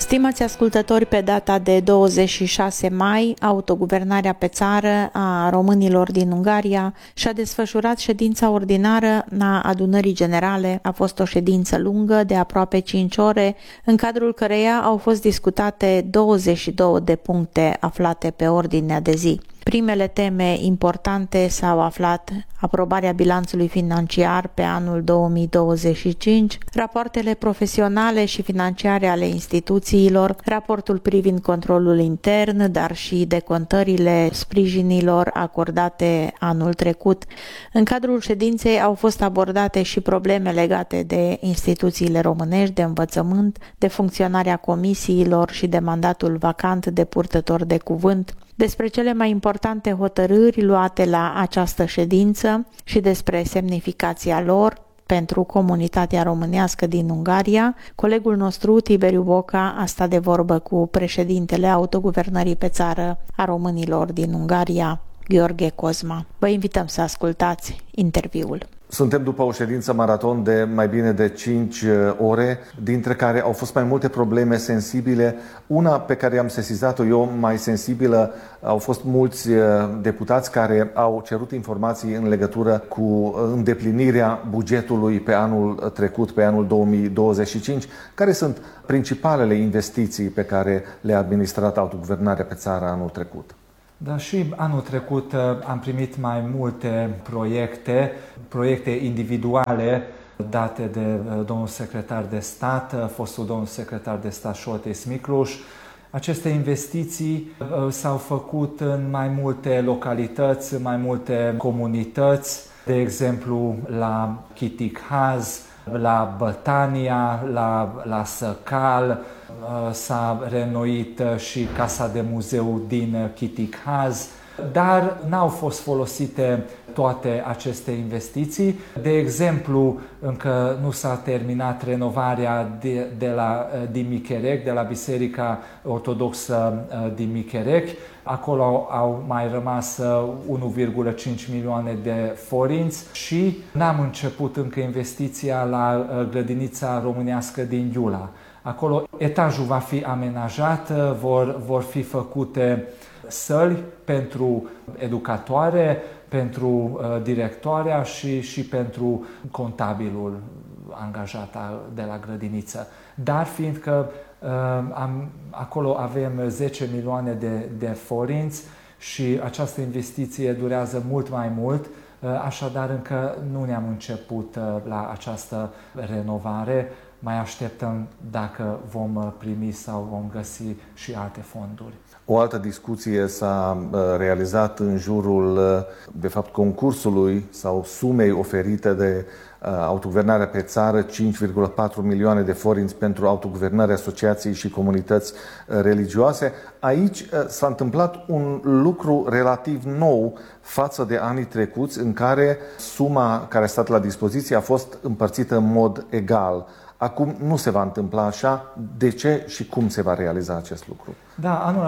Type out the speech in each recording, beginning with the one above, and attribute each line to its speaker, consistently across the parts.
Speaker 1: Stimați ascultători, pe data de 26 mai, Autoguvernarea pe țară a românilor din Ungaria și-a desfășurat ședința ordinară a adunării generale. A fost o ședință lungă de aproape 5 ore, în cadrul căreia au fost discutate 22 de puncte aflate pe ordinea de zi. Primele teme importante s-au aflat aprobarea bilanțului financiar pe anul 2025, rapoartele profesionale și financiare ale instituțiilor, raportul privind controlul intern, dar și decontările sprijinilor acordate anul trecut. În cadrul ședinței au fost abordate și probleme legate de instituțiile românești, de învățământ, de funcționarea comisiilor și de mandatul vacant de purtător de cuvânt, despre cele mai importante hotărâri luate la această ședință și despre semnificația lor pentru comunitatea românească din Ungaria. Colegul nostru, Tiberiu Boca, a stat de vorbă cu președintele Autoguvernării pe țară a românilor din Ungaria, Gheorghe Cozma. Vă invităm să ascultați interviul.
Speaker 2: Suntem după o ședință maraton de mai bine de 5 ore, dintre care au fost mai multe probleme sensibile. Una pe care am sesizat-o eu mai sensibilă, au fost mulți deputați care au cerut informații în legătură cu îndeplinirea bugetului pe anul trecut, pe anul 2025. Care sunt principalele investiții pe care le-a administrat Autoguvernarea pe țară anul trecut?
Speaker 3: Da, și anul trecut am primit mai multe proiecte individuale date de domnul secretar de stat, fostul domnul secretar de stat Soltész Miklós. Aceste investiții s-au făcut în mai multe localități, în mai multe comunități, de exemplu la Chitikhaz, la Bătania, la Săcal, s-a reînnoit și Casa de Muzeu din Chitikhaz, dar n-au fost folosite toate aceste investiții. De exemplu, încă nu s-a terminat renovarea din Micherec, de la Biserica Ortodoxă din Micherec. Acolo au mai rămas 1,5 milioane de forinți și n-am început încă investiția la grădinița românească din Iula. Acolo etajul va fi amenajat, vor fi făcute săli pentru educatoare, pentru directoarea și pentru contabilul angajat de la grădiniță. Dar fiindcă acolo avem 10 milioane de forinți și această investiție durează mult mai mult, așadar încă nu ne-am început la această renovare. Mai așteptăm dacă vom primi sau vom găsi și alte fonduri.
Speaker 2: O altă discuție s-a realizat în jurul, de fapt, concursului sau sumei oferite de Autoguvernarea pe țară, 5,4 milioane de forinți pentru autoguvernare, asociații și comunități religioase. Aici s-a întâmplat un lucru relativ nou față de anii trecuți, în care suma care a stat la dispoziție a fost împărțită în mod egal. Acum nu se va întâmpla așa. De ce și cum se va realiza acest lucru?
Speaker 3: Da, anul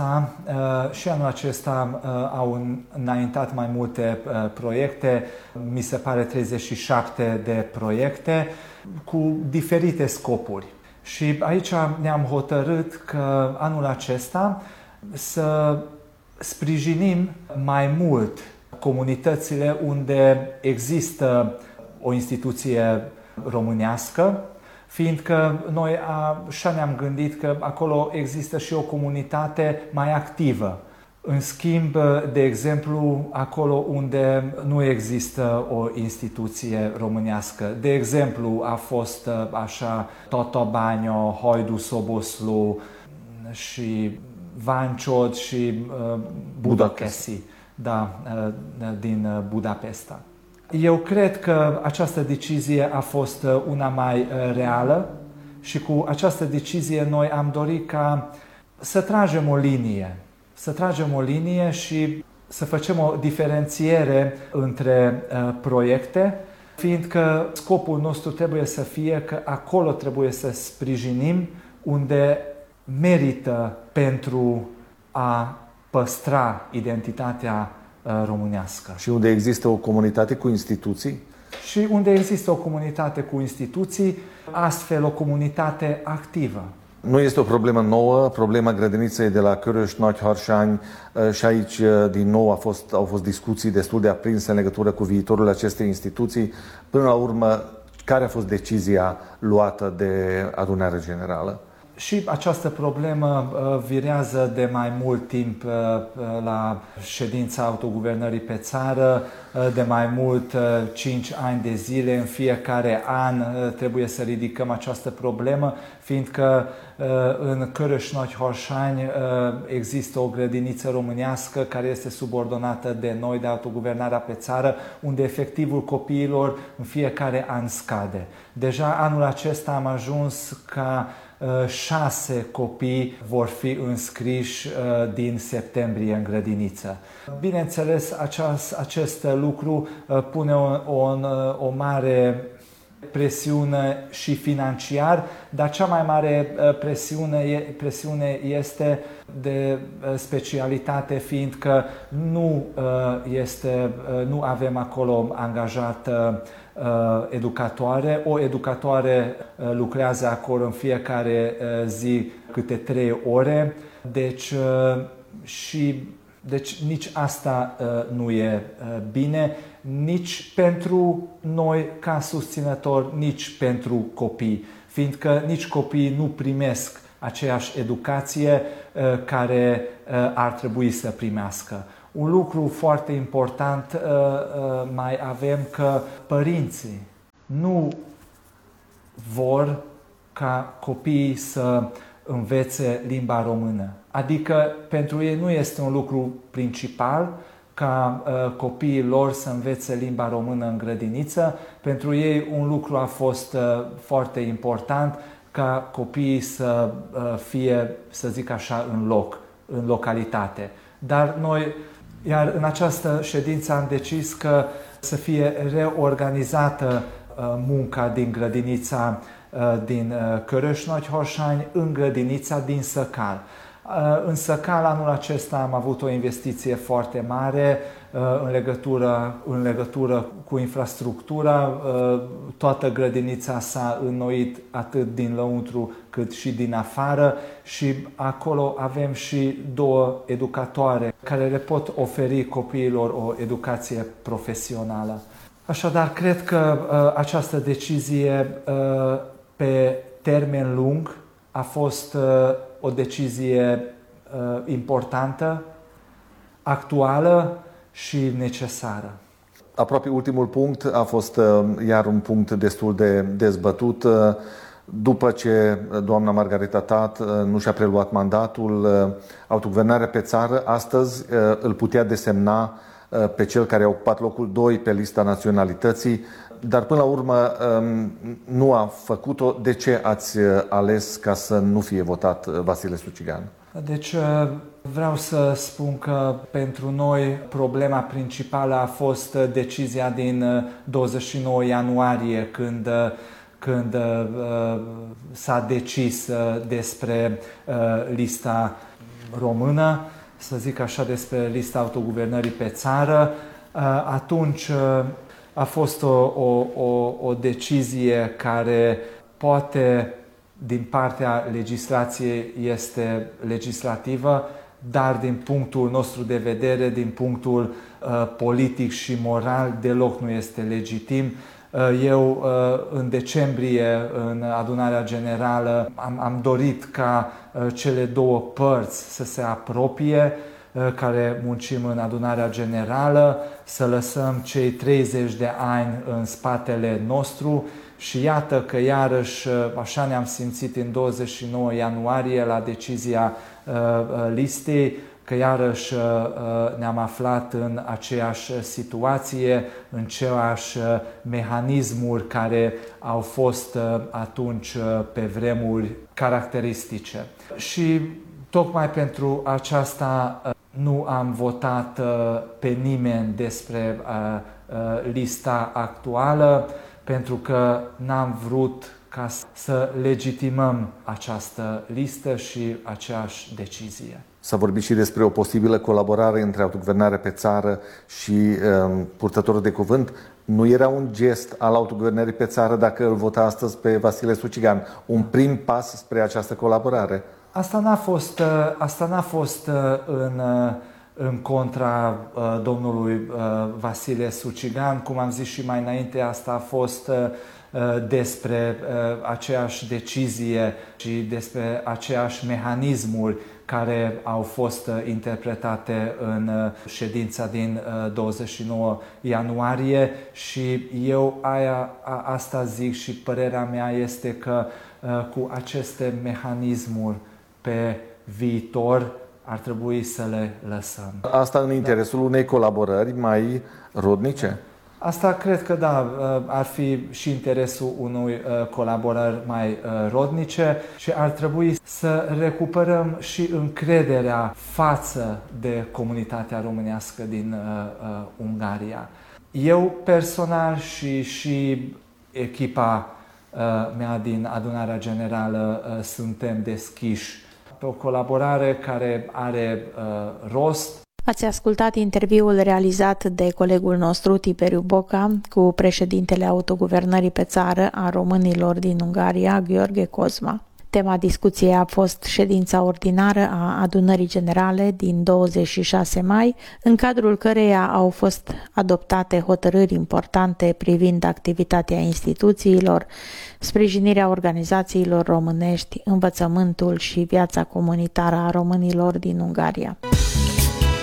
Speaker 3: acesta au înaintat mai multe proiecte, mi se pare 37 de proiecte cu diferite scopuri. Și aici ne-am hotărât că anul acesta să sprijinim mai mult comunitățile unde există o instituție românească, fiindcă noi așa ne-am gândit că acolo există și o comunitate mai activă. În schimb, de exemplu, acolo unde nu există o instituție românească, de exemplu, a fost așa Tatabánya, Hajdú-Szoboszló și Vanciod și Budakeszi, da, din Budapesta. Eu cred că această decizie a fost una mai reală și cu această decizie noi am dorit ca să tragem o linie și să facem o diferențiere între proiecte, fiindcă scopul nostru trebuie să fie că acolo trebuie să sprijinim unde merită pentru a păstra identitatea românească.
Speaker 2: Și unde există o comunitate cu instituții?
Speaker 3: Și unde există o comunitate cu instituții, astfel o comunitate activă.
Speaker 2: Nu este o problemă nouă, problema grădiniței de la Körös-Nagyharsany și aici din nou au fost discuții destul de aprinse în legătură cu viitorul acestei instituții. Până la urmă, care a fost decizia luată de adunarea generală?
Speaker 3: Și această problemă virează de mai mult timp la ședința autoguvernării pe țară, de mai mult 5 ani de zile. În fiecare an trebuie să ridicăm această problemă, fiindcă în Körös-Nagyharsany există o grădiniță românească care este subordonată de noi, de autoguvernarea pe țară, unde efectivul copiilor în fiecare an scade. Deja anul acesta am ajuns ca 6 copii vor fi înscriși din septembrie în grădiniță. Bineînțeles, acest lucru pune o mare presiune și financiar, dar cea mai mare presiune este de specialitate, fiindcă nu avem acolo angajată educatoare. O educatoare lucrează acolo în fiecare zi câte 3 ore, deci nici asta nu e bine, nici pentru noi ca susținători, nici pentru copii, fiindcă nici copiii nu primesc aceeași educație care ar trebui să primească. Un lucru foarte important mai avem, că părinții nu vor ca copiii să învețe limba română. Adică pentru ei nu este un lucru principal ca copiii lor să învețe limba română în grădiniță. Pentru ei un lucru a fost foarte important, ca copiii să fie, să zic așa, în localitate. Dar iar în această ședință am decis că să fie reorganizată munca din grădinița din Körös-Nagyharsany în grădinița din Săcal. În Săcal anul acesta am avut o investiție foarte mare în legătură cu infrastructura. Toată grădinița s-a înnoit atât din lăuntru cât și din afară și acolo avem și 2 educatoare care le pot oferi copiilor o educație profesională. Așadar, cred că această decizie pe termen lung a fost o decizie importantă, actuală și necesară.
Speaker 2: Aproape ultimul punct a fost iar un punct destul de dezbătut. După ce doamna Margareta Tat nu și-a preluat mandatul, autoguvernarea pe țară astăzi îl putea desemna pe cel care a ocupat locul 2 pe lista naționalității, dar până la urmă nu a făcut-o. De ce ați ales ca să nu fie votat Vasile Sucigan?
Speaker 3: Deci vreau să spun că pentru noi problema principală a fost decizia din 29 ianuarie, când s-a decis despre lista română, să zic așa, despre lista autoguvernării pe țară. Atunci a fost o decizie care poate din partea legislației este legislativă, dar din punctul nostru de vedere, din punctul politic și moral, deloc nu este legitim. Eu, în decembrie, în adunarea generală, am dorit ca cele 2 părți să se apropie, care muncim în adunarea generală, să lăsăm cei 30 de ani în spatele nostru și iată că iarăși așa ne-am simțit în 29 ianuarie la decizia listei, că iarăși ne-am aflat în aceeași situație, în aceleași mecanismuri care au fost atunci pe vremuri caracteristice. Și tocmai pentru aceasta nu am votat pe nimeni despre lista actuală, pentru că n-am vrut ca să legitimăm această listă și aceeași decizie.
Speaker 2: S-a vorbit și despre o posibilă colaborare între autoguvernarea pe țară și purtătorul de cuvânt. Nu era un gest al autoguvernării pe țară dacă îl vota astăzi pe Vasile Sucigan, un prim pas spre această colaborare?
Speaker 3: Asta n-a fost în contra domnului Vasile Sucigan, cum am zis și mai înainte, asta a fost despre aceeași decizie și despre aceeași mecanismuri care au fost interpretate în ședința din 29 ianuarie și eu asta zic și părerea mea este că cu aceste mecanismuri pe viitor ar trebui să le lăsăm.
Speaker 2: Asta în interesul unei colaborări mai rodnice?
Speaker 3: Asta cred că da, ar fi și interesul unui colaborări mai rodnice și ar trebui să recuperăm și încrederea față de comunitatea românească din Ungaria. Eu personal și echipa mea din Adunarea Generală suntem deschiși pe o colaborare care are rost.
Speaker 1: Ați ascultat interviul realizat de colegul nostru Tiberiu Boca cu președintele Autoguvernării pe țară a românilor din Ungaria, Gheorghe Cozma. Tema discuției a fost ședința ordinară a Adunării Generale din 26 mai, în cadrul căreia au fost adoptate hotărâri importante privind activitatea instituțiilor, sprijinirea organizațiilor românești, învățământul și viața comunitară a românilor din Ungaria.